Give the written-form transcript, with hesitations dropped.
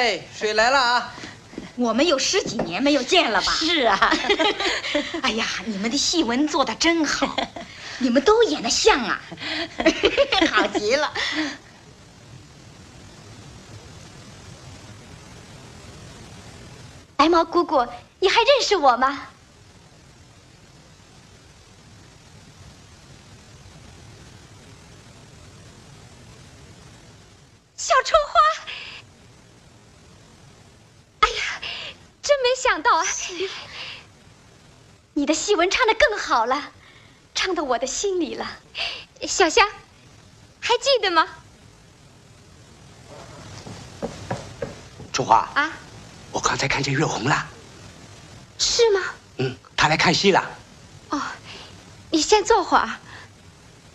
哎，水来了啊！ 我们有10几年没有见了吧？ 是啊。 哎呀，你们的戏文做得真好，你们都演得像啊，好极了。 白毛姑姑，你还认识我吗？小春花，哎呀，真没想到啊！你的戏文唱得更好了，唱到我的心里了。小香，还记得吗？ 春花啊， 我刚才看见月红了。 是吗？ 她来看戏了。 哦，你先坐会儿。